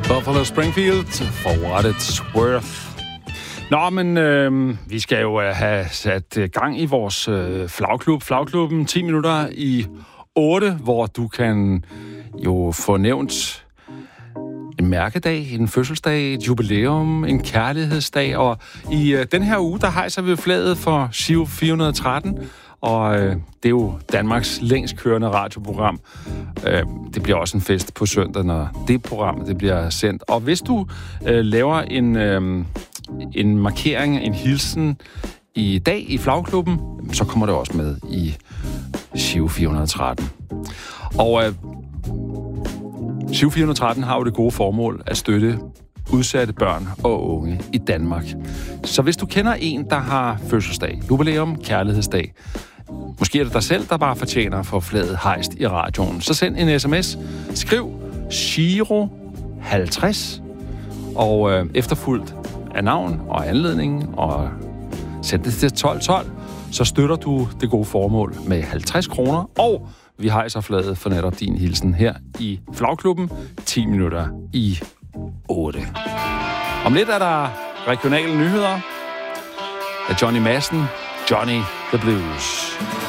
Buffalo Springfield, For What It's Worth. Nå, men vi skal jo have sat gang i vores flagklub. Flagklubben 10 minutter i 8, hvor du kan jo få nævnt en mærkedag, en fødselsdag, et jubilæum, en kærlighedsdag. Og i den her uge, der hejser vi flaget for Giro 413. Og det er jo Danmarks længst kørende radioprogram. Det bliver også en fest på søndag, når det program det bliver sendt. Og hvis du laver en markering, en hilsen i dag i flagklubben, så kommer det også med i Giro 413. Og Giro 413 har jo det gode formål at støtte udsatte børn og unge i Danmark. Så hvis du kender en, der har fødselsdag, jubilæum, kærlighedsdag, måske er det dig selv, der bare fortjener for flaget hejst i radioen, så send en sms. Skriv Giro 50 og efterfulgt af navn og anledning, og send det til 1212, så støtter du det gode formål med 50 kroner, og vi hejser flaget for netop din hilsen her i flagklubben 10 minutter i 8. Om lidt er der regionale nyheder af Johnny Madsen, Johnny the Blues.